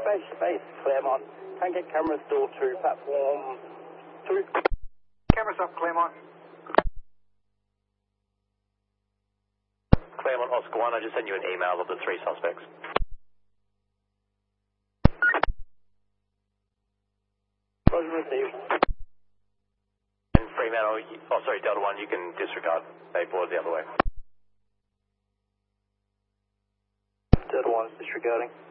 Space, Claremont. Can't get cameras still to platform 2. Cameras up, Claremont. Claremont Oscar 1, I just sent you an email of the 3 suspects. Roger, received. And Fremantle, Delta 1, you can disregard. They board the other way. Delta 1 is disregarding.